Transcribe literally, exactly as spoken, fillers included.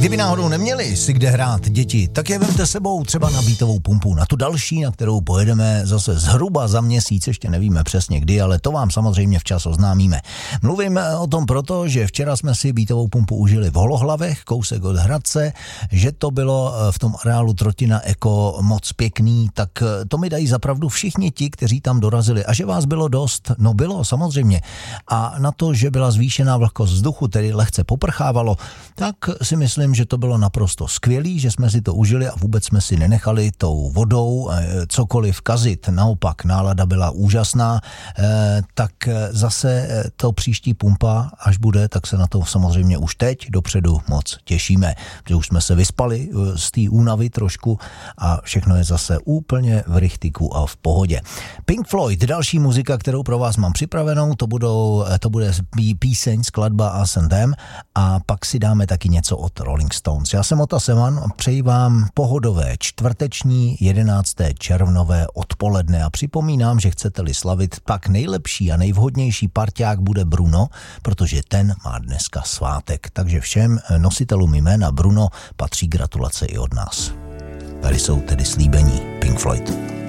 kdyby náhodou neměli si kde hrát děti, tak je vemte sebou třeba na beatovou pumpu, na tu další, na kterou pojedeme zase zhruba za měsíc, ještě nevíme přesně kdy, ale to vám samozřejmě včas oznámíme. Mluvím o tom proto, že včera jsme si beatovou pumpu užili v Holohlavech, kousek od Hradce, že to bylo v tom areálu Trotina Eko moc pěkný, tak to mi dají zapravdu všichni ti, kteří tam dorazili. A že vás bylo dost, no bylo samozřejmě. A na to, že byla zvýšená vlhkost vzduchu, tedy lehce poprchávalo, tak si myslím, že to bylo naprosto skvělý, že jsme si to užili a vůbec jsme si nenechali tou vodou cokoliv kazit. Naopak, nálada byla úžasná, tak zase to příští pumpa, až bude, tak se na to samozřejmě už teď dopředu moc těšíme, že už jsme se vyspali z té únavy trošku a všechno je zase úplně v rychtiku a v pohodě. Pink Floyd, další muzika, kterou pro vás mám připravenou, to, budou, to bude píseň, skladba Us and Them a pak si dáme taky něco od Rolling Stones. Já jsem Ota Seman a přeji vám pohodové čtvrteční jedenácté červnové odpoledne a připomínám, že chcete-li slavit, pak nejlepší a nejvhodnější parťák bude Bruno, protože ten má dneska svátek. Takže všem nositelům jména Bruno patří gratulace i od nás. Tady jsou tedy slíbení Pink Floyd.